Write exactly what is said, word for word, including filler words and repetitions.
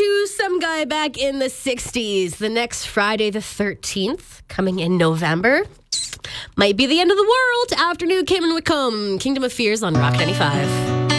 to some guy back in the sixties. The next Friday the thirteenth, coming in November, might be the end of the world. Afternoon, Cayman Wickham, Kingdom of Fears on Rock ninety-five.